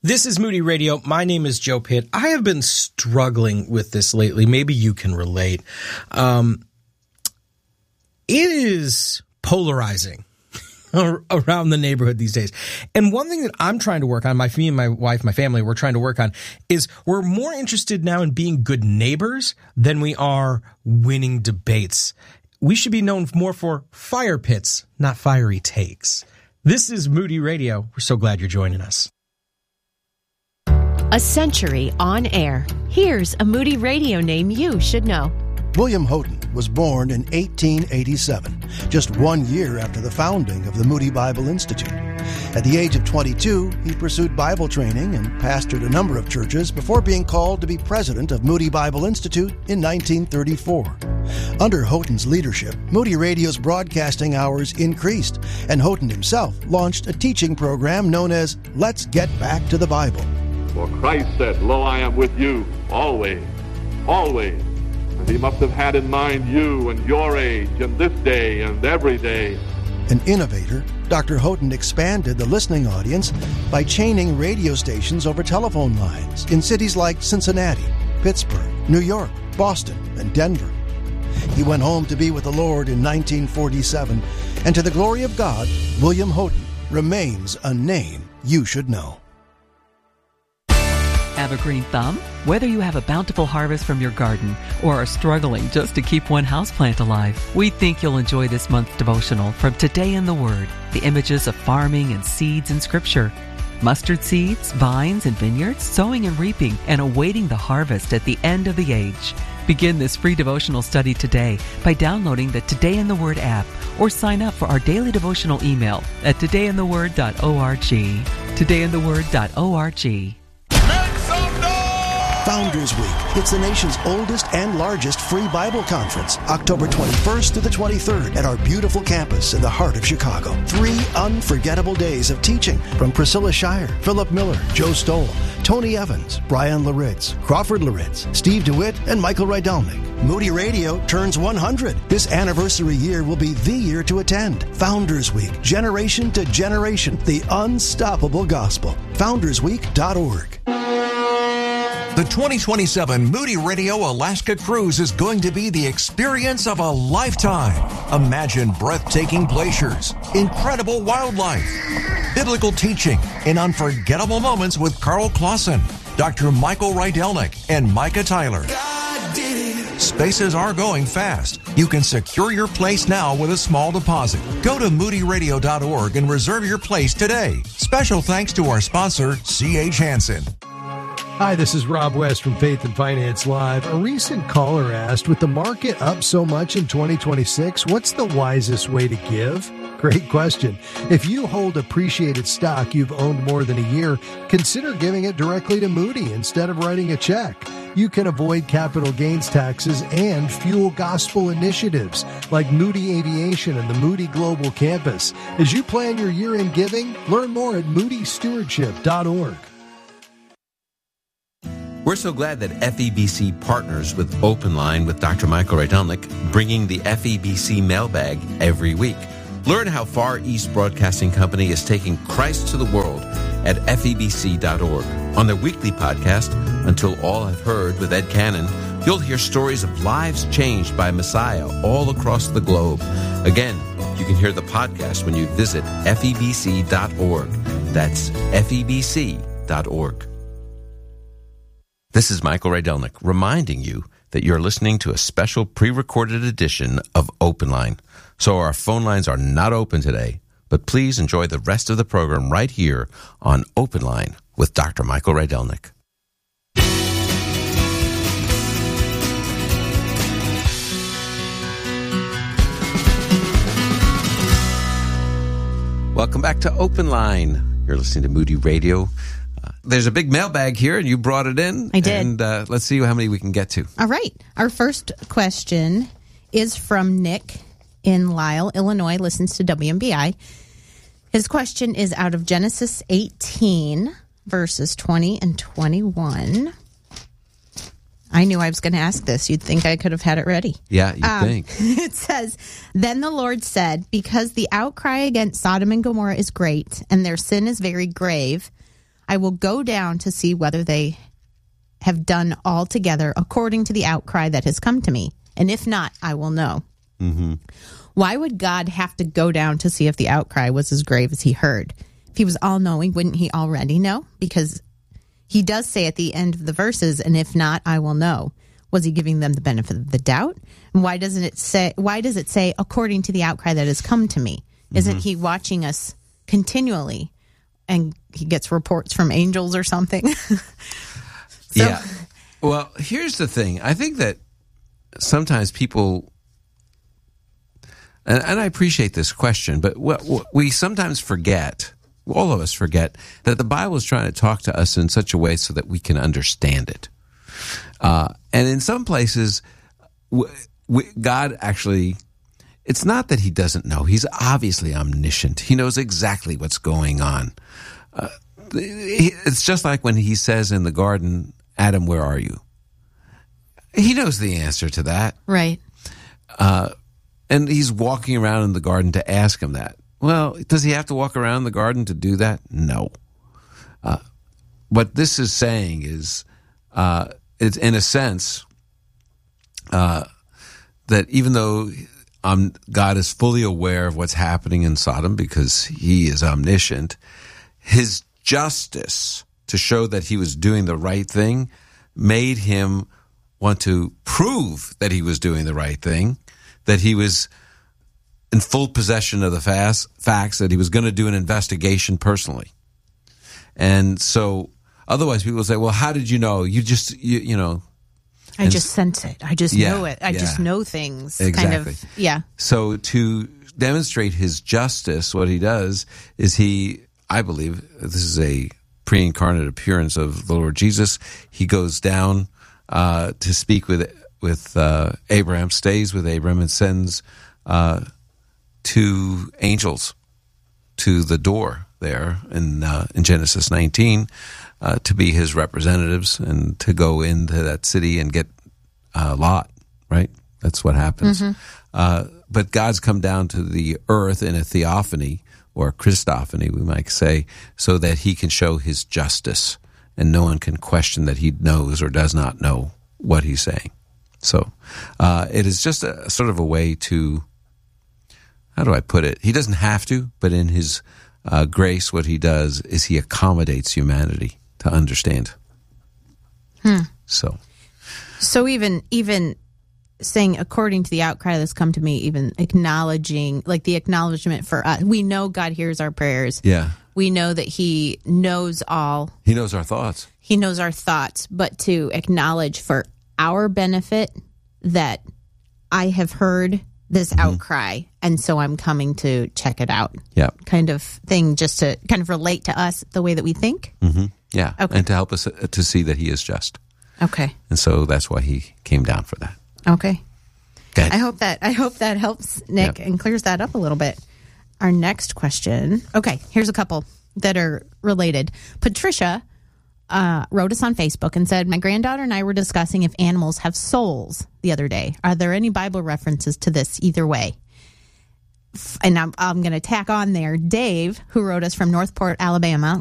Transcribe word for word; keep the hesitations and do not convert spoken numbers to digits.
This is Moody Radio. My name is Joe Pitt. I have been struggling with this lately. Maybe you can relate. Um, it is polarizing around the neighborhood these days. And one thing that I'm trying to work on, my me and my wife, my family, we're trying to work on, is we're more interested now in being good neighbors than we are winning debates. We should be known more for fire pits, not fiery takes. This is Moody Radio. We're so glad you're joining us. A century on air. Here's a Moody Radio name you should know. William Houghton was born in eighteen eighty-seven, just one year after the founding of the Moody Bible Institute. At the age of twenty-two, he pursued Bible training and pastored a number of churches before being called to be president of Moody Bible Institute in nineteen thirty-four. Under Houghton's leadership, Moody Radio's broadcasting hours increased, and Houghton himself launched a teaching program known as Let's Get Back to the Bible. For Christ said, "Lo, I am with you always, always." And he must have had in mind you and your age and this day and every day. An innovator, Doctor Houghton expanded the listening audience by chaining radio stations over telephone lines in cities like Cincinnati, Pittsburgh, New York, Boston, and Denver. He went home to be with the Lord in nineteen forty-seven, and to the glory of God, William Houghton remains a name you should know. Have a green thumb? Whether you have a bountiful harvest from your garden or are struggling just to keep one houseplant alive, we think you'll enjoy this month's devotional from Today in the Word, the images of farming and seeds in Scripture. Mustard seeds, vines, and vineyards, sowing and reaping, and awaiting the harvest at the end of the age. Begin this free devotional study today by downloading the Today in the Word app or sign up for our daily devotional email at today in the word dot org. today in the word dot org. Founders Week. It's the nation's oldest and largest free Bible conference, October twenty-first to the twenty-third at our beautiful campus in the heart of Chicago. Three unforgettable days of teaching from Priscilla Shire, Philip Miller, Joe Stoll, Tony Evans, Brian Laritz, Crawford Laritz, Steve DeWitt, and Michael Rydelnik. Moody Radio turns one hundred. This anniversary year will be the year to attend. Founders Week, generation to generation, the unstoppable gospel. founders week dot org. The twenty twenty-seven Moody Radio Alaska Cruise is going to be the experience of a lifetime. Imagine breathtaking glaciers, incredible wildlife, biblical teaching, and unforgettable moments with Carl Clausen, Doctor Michael Rydelnik, and Micah Tyler. Spaces are going fast. You can secure your place now with a small deposit. Go to moody radio dot org and reserve your place today. Special thanks to our sponsor, C H Hansen. Hi, this is Rob West from Faith and Finance Live. A recent caller asked, with the market up so much in twenty twenty-six, what's the wisest way to give? Great question. If you hold appreciated stock you've owned more than a year, consider giving it directly to Moody instead of writing a check. You can avoid capital gains taxes and fuel gospel initiatives like Moody Aviation and the Moody Global Campus. As you plan your year-end giving, learn more at moody stewardship dot org. We're so glad that F E B C partners with Open Line with Doctor Michael Rydelnik, bringing the F E B C mailbag every week. Learn how Far East Broadcasting Company is taking Christ to the world at F E B C dot org. On their weekly podcast, Until All Have Heard with Ed Cannon, you'll hear stories of lives changed by Messiah all across the globe. Again, you can hear the podcast when you visit F E B C dot org. That's F E B C dot org. This is Michael Rydelnik reminding you that you're listening to a special pre-recorded edition of Open Line. So our phone lines are not open today, but please enjoy the rest of the program right here on Open Line with Doctor Michael Rydelnik. Welcome back to Open Line. You're listening to Moody Radio. Uh, there's a big mailbag here, and you brought it in. I did. And uh, let's see how many we can get to. All right. Our first question is from Nick in Lisle, Illinois, listens to W M B I. His question is out of Genesis eighteen, verses twenty and twenty-one. I knew I was going to ask this. You'd think I could have had it ready. Yeah, you'd um, think. It says, "Then the Lord said, because the outcry against Sodom and Gomorrah is great, and their sin is very grave, I will go down to see whether they have done altogether according to the outcry that has come to me. And if not, I will know. Mm-hmm. Why would God have to go down to see if the outcry was as grave as he heard? If he was all-knowing, wouldn't he already know? Because he does say at the end of the verses, and if not, I will know. Was he giving them the benefit of the doubt? And why doesn't it say, why does it say, according to the outcry that has come to me? Isn't mm-hmm. he watching us continually? And he gets reports from angels or something? so, yeah. Well, here's the thing. I think that sometimes people, and, and I appreciate this question, but what, what we sometimes forget, all of us forget, that the Bible is trying to talk to us in such a way so that we can understand it. Uh, and in some places, w- w- God actually, it's not that he doesn't know. He's obviously omniscient. He knows exactly what's going on. Uh, it's just like when he says in the garden, Adam, where are you? He knows the answer to that. Right. Uh, and he's walking around in the garden to ask him that. Well, does he have to walk around the garden to do that? No. Uh, what this is saying is, uh, it's in a sense, uh, that even though um, God is fully aware of what's happening in Sodom because he is omniscient, his justice to show that he was doing the right thing made him want to prove that he was doing the right thing, that he was in full possession of the fast, facts, that he was going to do an investigation personally. And so otherwise people say, well, how did you know? You just, you, you know. I just sense it. I just yeah, know it. I yeah. just know things. Exactly. Kind of, yeah. So to demonstrate his justice, what he does is he, I believe, this is a pre-incarnate appearance of the Lord Jesus. He goes down uh, to speak with with uh, Abraham, stays with Abraham, and sends uh, two angels to the door there in uh, in Genesis nineteen uh, to be his representatives and to go into that city and get uh, Lot. Right, that's what happens. Mm-hmm. Uh, but God's come down to the earth in a theophany, or Christophany, we might say, so that he can show his justice, and no one can question that he knows or does not know what he's saying. So uh, it is just a sort of a way to, how do I put it? He doesn't have to, but in his uh, grace, what he does is he accommodates humanity to understand. Hmm. So, so even even. saying according to the outcry that's come to me, even acknowledging, like the acknowledgement for us. We know God hears our prayers. Yeah. We know that he knows all. He knows our thoughts. He knows our thoughts, but to acknowledge for our benefit that I have heard this mm-hmm. outcry, and so I'm coming to check it out. Yeah. Kind of thing, just to kind of relate to us the way that we think. Mm-hmm. Yeah. Okay. And to help us uh, to see that he is just. Okay. And so that's why he came down for that. Okay. Good. I hope that I hope that helps, Nick, yep. and clears that up a little bit. Our next question. Okay, here's a couple that are related. Patricia uh, wrote us on Facebook and said, my granddaughter and I were discussing if animals have souls the other day. Are there any Bible references to this either way? And I'm, I'm going to tack on there Dave, who wrote us from Northport, Alabama,